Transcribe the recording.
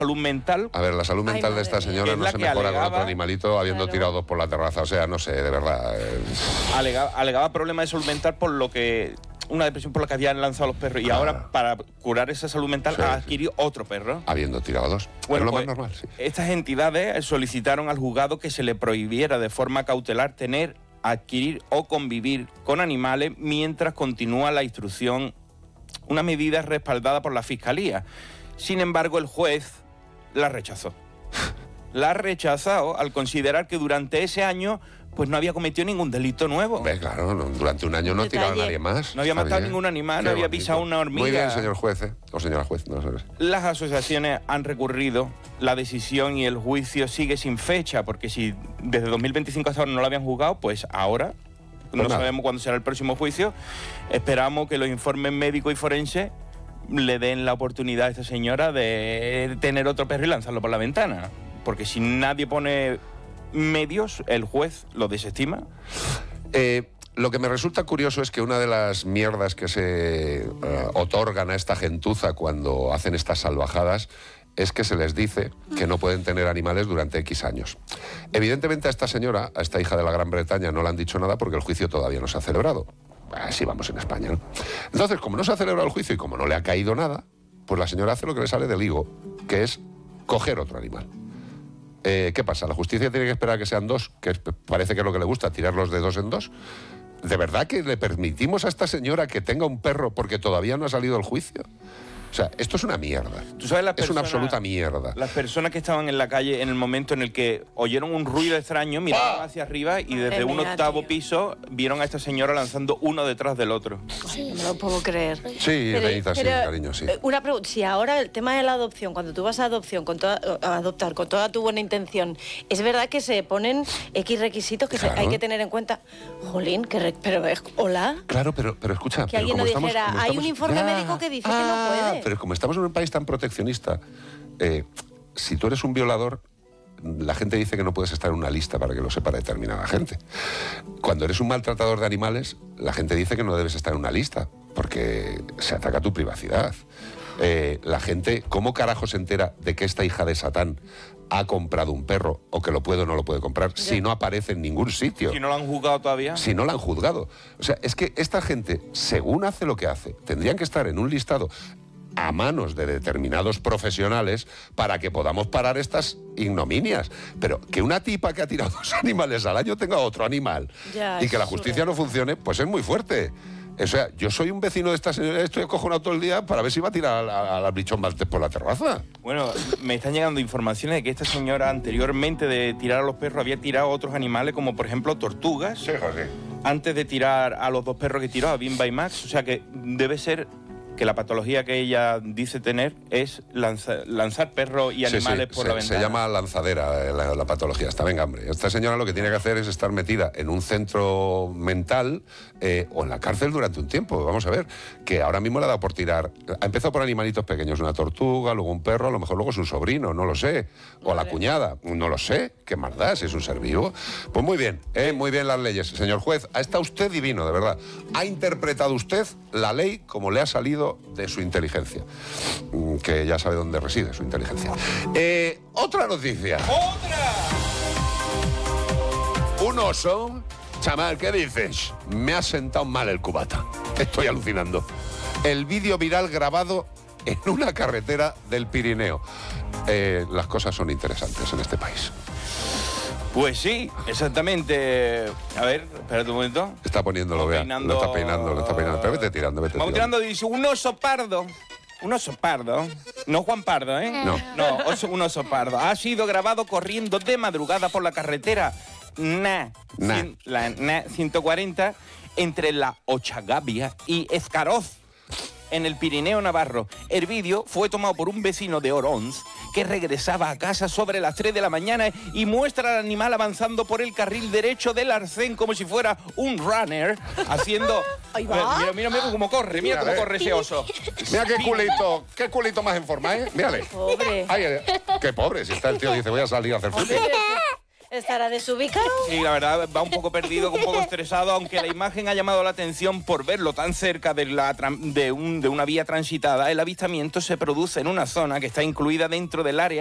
salud mental. A ver, la salud mental de esta señora no se mejora con otro animalito habiendo tirado dos por la terraza. O sea, no sé, de verdad. Alegaba problemas de salud mental por lo que... una depresión por la que habían lanzado los perros. Y ahora, para curar esa salud mental, ha adquirido otro perro. Habiendo tirado dos. Bueno, es lo pues, más normal, sí. Estas entidades solicitaron al juzgado que se le prohibiera de forma cautelar tener, adquirir o convivir con animales mientras continúa la instrucción, una medida respaldada por la Fiscalía. Sin embargo, el juez la rechazó. La ha rechazado al considerar que durante ese año pues no había cometido ningún delito nuevo. Claro, durante un año no ha tirado a nadie más. No había matado ningún animal, no había pisado una hormiga. Muy bien, señor juez, o señora juez. No sé. Las asociaciones han recurrido, la decisión y el juicio sigue sin fecha, porque si desde 2025 hasta ahora no lo habían juzgado, pues ahora no sabemos cuándo será el próximo juicio. Esperamos que los informes médicos y forenses le den la oportunidad a esta señora de tener otro perro y lanzarlo por la ventana. Porque si nadie pone medios, el juez lo desestima. Lo que me resulta curioso es que una de las mierdas que se otorgan a esta gentuza cuando hacen estas salvajadas es que se les dice que no pueden tener animales durante X años. Evidentemente a esta señora, a esta hija de la Gran Bretaña, no le han dicho nada porque el juicio todavía no se ha celebrado. Así vamos en España, ¿no? Entonces, como no se ha celebrado el juicio y como no le ha caído nada, pues la señora hace lo que le sale del higo, que es coger otro animal. ¿Qué pasa? ¿La justicia tiene que esperar a que sean dos? Que parece que es lo que le gusta, tirarlos de dos en dos. ¿De verdad que le permitimos a esta señora que tenga un perro porque todavía no ha salido el juicio? O sea, esto es una mierda. ¿Tú sabes es una absoluta mierda. Las personas que estaban en la calle en el momento en el que oyeron un ruido extraño, miraron hacia arriba y desde un octavo piso vieron a esta señora lanzando uno detrás del otro. Sí, no lo puedo creer. Sí, Benita, sí, cariño, sí. Una pregunta, si ahora el tema de la adopción, cuando tú vas a adopción, a adoptar con toda tu buena intención, ¿es verdad que se ponen X requisitos que hay que tener en cuenta? Jolín, pero ¿hola? Claro, pero escucha... Que alguien nos dijera, hay un informe médico que dice que no puede. Pero como estamos en un país tan proteccionista, si tú eres un violador, la gente dice que no puedes estar en una lista para que lo sepa determinada gente. Cuando eres un maltratador de animales, la gente dice que no debes estar en una lista, porque se ataca tu privacidad. La gente, ¿cómo carajo se entera de que esta hija de Satán ha comprado un perro o que lo puede o no lo puede comprar si no aparece en ningún sitio? Si no lo han juzgado todavía. Si no la han juzgado. O sea, es que esta gente, según hace lo que hace, tendrían que estar en un listado a manos de determinados profesionales para que podamos parar estas ignominias. Pero que una tipa que ha tirado 2 animales al año tenga otro animal y que la justicia no funcione, pues es muy fuerte. O sea, yo soy un vecino de esta señora, estoy acojonado todo el día para ver si va a tirar a la bichón maltés por la terraza. Bueno, me están llegando informaciones de que esta señora anteriormente de tirar a los perros había tirado a otros animales como por ejemplo tortugas. Sí, José. Antes de tirar a los 2 perros que tiró, a Bimba y Max. O sea que debe ser que la patología que ella dice tener es lanzar perros y animales por la ventana. Se llama lanzadera la patología. Venga, hombre. Esta señora lo que tiene que hacer es estar metida en un centro mental o en la cárcel durante un tiempo. Vamos a ver, que ahora mismo le ha dado por tirar. Ha empezado por animalitos pequeños, una tortuga, luego un perro, a lo mejor luego es un sobrino, no lo sé. O la cuñada, no lo sé. ¿Qué más da si es un ser vivo? Pues muy bien las leyes. Señor juez, ha estado usted divino, de verdad. Ha interpretado usted la ley como le ha salido de su inteligencia, que ya sabe dónde reside su inteligencia. Otra noticia. ¡Otra! Un oso. Chamal, ¿qué dices? Me ha sentado mal el cubata. Estoy alucinando. El vídeo viral grabado en una carretera del Pirineo. Las cosas son interesantes en este país. Pues sí, exactamente. A ver, espérate un momento. Está poniéndolo, vea. Lo está peinando. Pero vete tirando. Vamos tirando, dice, un oso pardo. Un oso pardo. No Juan Pardo, ¿eh? No, un oso pardo. Ha sido grabado corriendo de madrugada por la carretera la 140 entre la Ochagavia y Escaroz, en el Pirineo Navarro. El vídeo fue tomado por un vecino de Orons que regresaba a casa sobre las 3 de la mañana y muestra al animal avanzando por el carril derecho del arcén como si fuera un runner, haciendo... Ahí va. Mira cómo corre, mira cómo corre ese oso. Mira qué culito más en forma, ¿eh? Mírale. Pobre. Ay, qué pobre, si está el tío dice voy a salir a hacer fútbol. ¿Estará desubicado? Sí, la verdad va un poco perdido, un poco estresado, aunque la imagen ha llamado la atención por verlo tan cerca de una vía transitada. El avistamiento se produce en una zona que está incluida dentro del área